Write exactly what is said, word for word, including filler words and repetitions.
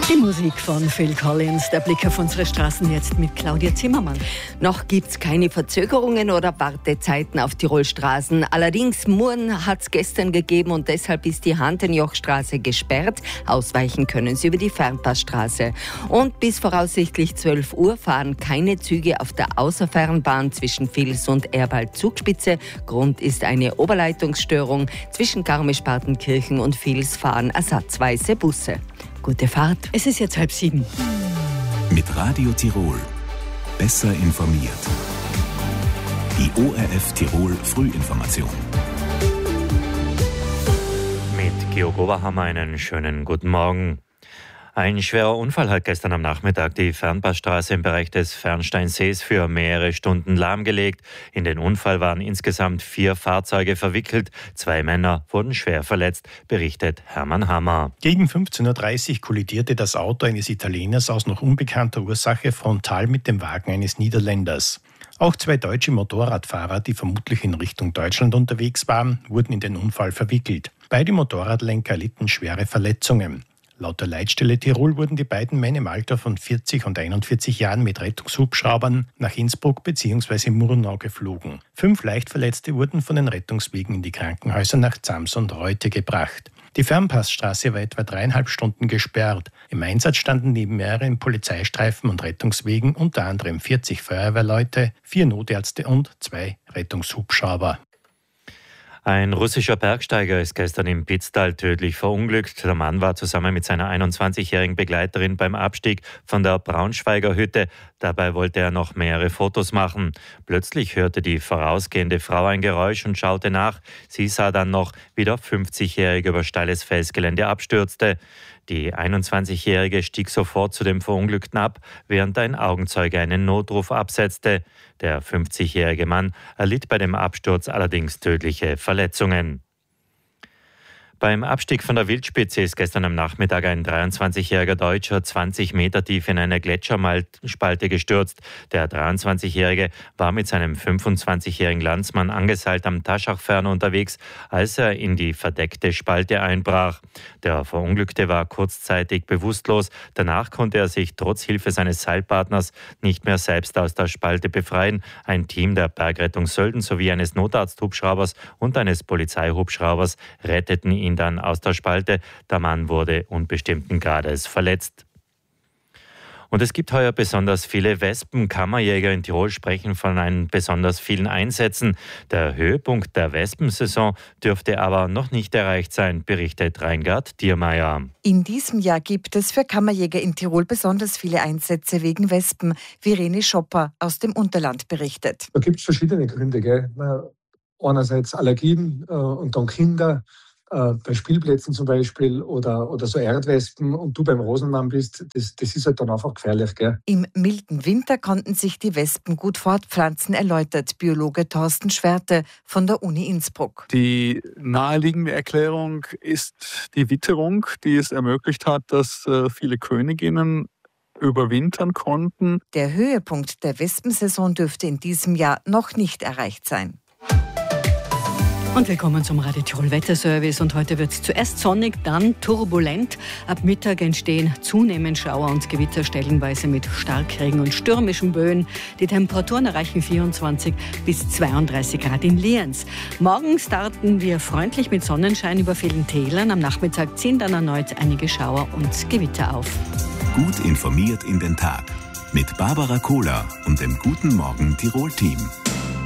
Die Musik von Phil Collins, der Blick auf unsere Straßen jetzt mit Claudia Zimmermann. Noch gibt's keine Verzögerungen oder Wartezeiten auf Tirolstraßen. Allerdings Murren hat's gestern gegeben und deshalb ist die Hantenjochstraße gesperrt. Ausweichen können Sie über die Fernpassstraße. Und bis voraussichtlich zwölf Uhr fahren keine Züge auf der Außerfernbahn zwischen Vils und Erbald-Zugspitze. Grund ist eine Oberleitungsstörung. Zwischen Garmisch-Partenkirchen und Vils fahren ersatzweise Busse. Gute Fahrt. Es ist jetzt halb sieben. Mit Radio Tirol. Besser informiert. Die O R F Tirol Frühinformation. Mit Georg Oberhammer einen schönen guten Morgen. Ein schwerer Unfall hat gestern am Nachmittag die Fernpassstraße im Bereich des Fernsteinsees für mehrere Stunden lahmgelegt. In den Unfall waren insgesamt vier Fahrzeuge verwickelt. Zwei Männer wurden schwer verletzt, berichtet Hermann Hammer. Gegen fünfzehn Uhr dreißig kollidierte das Auto eines Italieners aus noch unbekannter Ursache frontal mit dem Wagen eines Niederländers. Auch zwei deutsche Motorradfahrer, die vermutlich in Richtung Deutschland unterwegs waren, wurden in den Unfall verwickelt. Beide Motorradlenker erlitten schwere Verletzungen. Laut der Leitstelle Tirol wurden die beiden Männer im Alter von vierzig und einundvierzig Jahren mit Rettungshubschraubern nach Innsbruck bzw. Murnau geflogen. Fünf Leichtverletzte wurden von den Rettungswegen in die Krankenhäuser nach Zams und Reute gebracht. Die Fernpassstraße war etwa dreieinhalb Stunden gesperrt. Im Einsatz standen neben mehreren Polizeistreifen und Rettungswegen unter anderem vierzig Feuerwehrleute, vier Notärzte und zwei Rettungshubschrauber. Ein russischer Bergsteiger ist gestern im Pitztal tödlich verunglückt. Der Mann war zusammen mit seiner einundzwanzigjährigen Begleiterin beim Abstieg von der Braunschweiger Hütte. Dabei wollte er noch mehrere Fotos machen. Plötzlich hörte die vorausgehende Frau ein Geräusch und schaute nach. Sie sah dann noch, wie der fünfzigjährige über steiles Felsgelände abstürzte. Die einundzwanzigjährige stieg sofort zu dem Verunglückten ab, während ein Augenzeuge einen Notruf absetzte. Der fünfzigjährige Mann erlitt bei dem Absturz allerdings tödliche Verletzungen. Beim Abstieg von der Wildspitze ist gestern am Nachmittag ein dreiundzwanzigjähriger Deutscher zwanzig Meter tief in eine Gletscherspalte gestürzt. Der dreiundzwanzigjährige war mit seinem fünfundzwanzigjährigen Landsmann angeseilt am Taschachferner unterwegs, als er in die verdeckte Spalte einbrach. Der Verunglückte war kurzzeitig bewusstlos. Danach konnte er sich trotz Hilfe seines Seilpartners nicht mehr selbst aus der Spalte befreien. Ein Team der Bergrettung Sölden sowie eines Notarzthubschraubers und eines Polizeihubschraubers retteten ihn dann aus der Spalte. Der Mann wurde unbestimmten Grades verletzt. Und es gibt heuer besonders viele Wespen. Kammerjäger in Tirol sprechen von einen besonders vielen Einsätzen. Der Höhepunkt der Wespensaison dürfte aber noch nicht erreicht sein, berichtet Reingard Diermeier. In diesem Jahr gibt es für Kammerjäger in Tirol besonders viele Einsätze wegen Wespen, wie René Schopper aus dem Unterland berichtet. Da gibt es verschiedene Gründe, gell? Einerseits Allergien äh, und dann Kinder. Äh, bei Spielplätzen zum Beispiel oder, oder so Erdwespen und du beim Rosenmann bist, das, das ist halt dann einfach gefährlich. Gell? Im milden Winter konnten sich die Wespen gut fortpflanzen, erläutert Biologe Thorsten Schwerte von der Uni Innsbruck. Die naheliegende Erklärung ist die Witterung, die es ermöglicht hat, dass äh, viele Königinnen überwintern konnten. Der Höhepunkt der Wespensaison dürfte in diesem Jahr noch nicht erreicht sein. Und willkommen zum Radio Tirol Wetterservice. Und heute wird es zuerst sonnig, dann turbulent. Ab Mittag entstehen zunehmend Schauer und Gewitter, stellenweise mit Starkregen und stürmischen Böen. Die Temperaturen erreichen vierundzwanzig bis zweiunddreißig Grad in Lienz. Morgen starten wir freundlich mit Sonnenschein über vielen Tälern. Am Nachmittag ziehen dann erneut einige Schauer und Gewitter auf. Gut informiert in den Tag mit Barbara Kohler und dem Guten Morgen Tirol-Team.